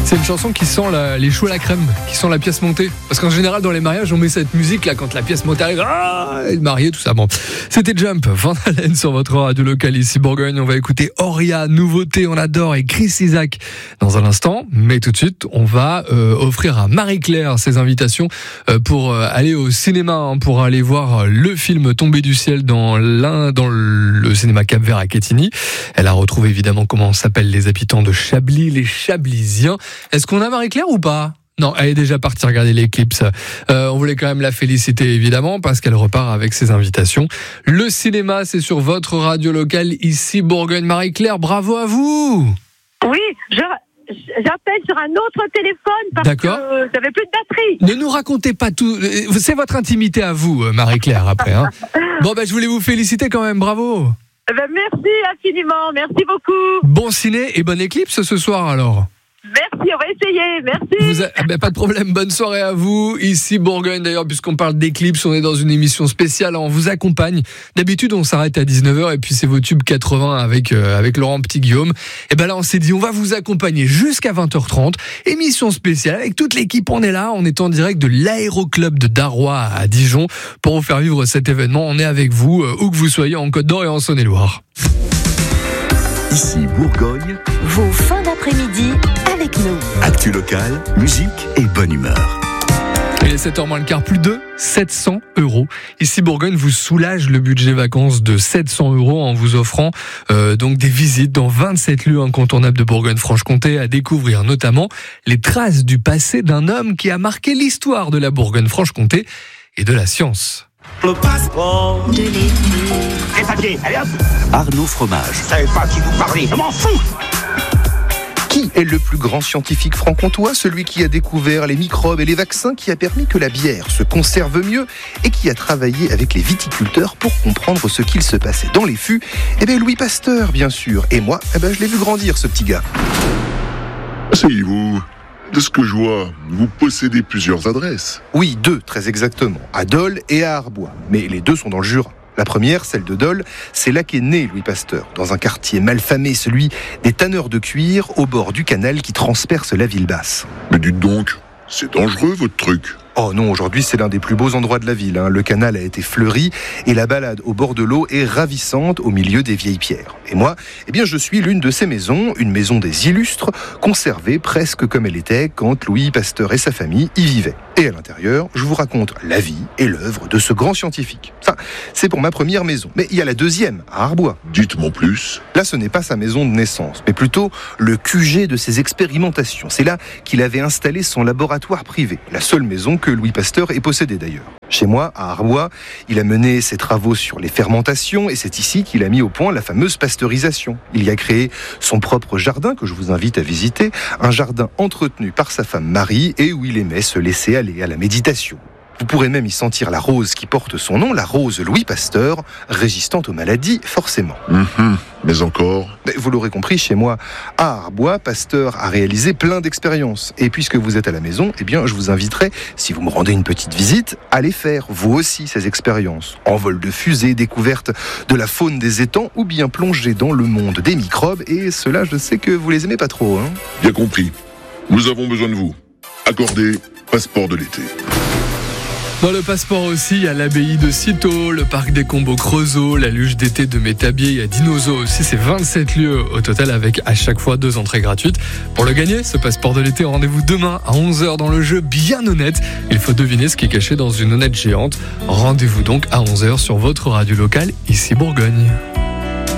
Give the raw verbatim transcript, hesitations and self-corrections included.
C'est une chanson qui sent la, les choux à la crème, qui sent la pièce montée. Parce qu'en général, dans les mariages, on met cette musique là quand la pièce montée arrive. Ah, et le marié, tout ça. Bon, c'était Jump, Van Halen sur votre radio locale ici Bourgogne. On va écouter Oria, nouveauté, on adore, et Chris Isaak dans un instant. Mais tout de suite, on va euh, offrir à Marie-Claire ses invitations euh, pour euh, aller au cinéma, hein, pour aller voir le film Tombé du ciel dans l'un dans le cinéma Cap-Vert à Quetigny. Elle a retrouvé évidemment comment s'appellent les habitants de Chablis, les Chablisiens. Est-ce qu'on a Marie-Claire ou pas ? Non, elle est déjà partie regarder l'éclipse. Euh, on voulait quand même la féliciter évidemment parce qu'elle repart avec ses invitations. Le cinéma, c'est sur votre radio locale ici Bourgogne. Marie-Claire, bravo à vous. Oui, je, j'appelle sur un autre téléphone parce D'accord. que j'avais plus de batterie. Ne nous racontez pas tout. C'est votre intimité à vous, Marie-Claire, après. Hein. Bon, ben, je voulais vous féliciter quand même. Bravo. Eh ben, merci infiniment, merci beaucoup. Bon ciné et bonne éclipse ce soir alors. Merci, on va essayer, merci. Vous a... eh ben, pas de problème, bonne soirée à vous. Ici Bourgogne d'ailleurs, puisqu'on parle d'éclipse, on est dans une émission spéciale, on vous accompagne. D'habitude on s'arrête à dix-neuf heures et puis c'est vos tubes quatre-vingts avec, euh, avec Laurent Petit-Guillaume. Et ben là on s'est dit on va vous accompagner jusqu'à vingt heures trente. Émission spéciale avec toute l'équipe, on est là, on est en direct de l'Aéroclub de Darrois à Dijon pour vous faire vivre cet événement. On est avec vous, euh, où que vous soyez en Côte d'Or et en Saône-et-Loire. Ici Bourgogne, vos fins d'après-midi avec nous. Actu locale, musique et bonne humeur. Il est sept heures moins le quart, plus de sept cents euros. Ici Bourgogne vous soulage le budget vacances de sept cents euros en vous offrant euh, donc des visites dans vingt-sept lieux incontournables de Bourgogne-Franche-Comté à découvrir notamment les traces du passé d'un homme qui a marqué l'histoire de la Bourgogne-Franche-Comté et de la science. Le passeport De l'été. Les papiers, allez hop. Arnaud Fromage. Je savais pas à qui vous parlez, je m'en fous. Qui est le plus grand scientifique franc-comtois, celui qui a découvert les microbes et les vaccins, qui a permis que la bière se conserve mieux et qui a travaillé avec les viticulteurs pour comprendre ce qu'il se passait dans les fûts? Eh bien Louis Pasteur, bien sûr. Et moi, eh ben, je l'ai vu grandir, ce petit gars. Asseyez-vous. De ce que je vois, vous possédez plusieurs adresses. Oui, deux, très exactement, à Dole et à Arbois. Mais les deux sont dans le Jura. La première, celle de Dole, c'est là qu'est né Louis Pasteur, dans un quartier malfamé, celui des tanneurs de cuir, au bord du canal qui transperce la ville basse. Mais dites donc, c'est dangereux votre truc. Oh non, aujourd'hui c'est l'un des plus beaux endroits de la ville. Hein. Le canal a été fleuri et la balade au bord de l'eau est ravissante au milieu des vieilles pierres. Et moi, eh bien, je suis l'une de ces maisons, une maison des illustres, conservée presque comme elle était quand Louis Pasteur et sa famille y vivaient. Et à l'intérieur, je vous raconte la vie et l'œuvre de ce grand scientifique. Ça, c'est pour ma première maison. Mais il y a la deuxième, à Arbois. Dites-moi plus. Là, ce n'est pas sa maison de naissance, mais plutôt le Q G de ses expérimentations. C'est là qu'il avait installé son laboratoire privé, la seule maison que Louis Pasteur ait possédée d'ailleurs. Chez moi, à Arbois, il a mené ses travaux sur les fermentations et c'est ici qu'il a mis au point la fameuse pasteurisation. Il y a créé son propre jardin que je vous invite à visiter, un jardin entretenu par sa femme Marie et où il aimait se laisser aller à la méditation. Vous pourrez même y sentir la rose qui porte son nom, la rose Louis Pasteur, résistante aux maladies, forcément. Mmh, mais encore. Mais vous l'aurez compris, chez moi, à Arbois, Pasteur a réalisé plein d'expériences. Et puisque vous êtes à la maison, eh bien, je vous inviterai, si vous me rendez une petite visite, à les faire, vous aussi, ces expériences. Envol de fusée, découverte de la faune des étangs, ou bien plonger dans le monde des microbes. Et cela, je sais que vous les aimez pas trop, hein. Bien compris. Nous avons besoin de vous. Accordez passeport de l'été. Dans le passeport aussi, il y a l'abbaye de Cîteaux, le parc des Combaux Creusot, la luge d'été de Métabier, il y a Dinozo aussi, c'est vingt-sept lieux au total avec à chaque fois deux entrées gratuites. Pour le gagner, ce passeport de l'été, rendez-vous demain à onze heures dans le jeu Bien Honnête. Il faut deviner ce qui est caché dans une honnête géante. Rendez-vous donc à onze heures sur votre radio locale, ici Bourgogne.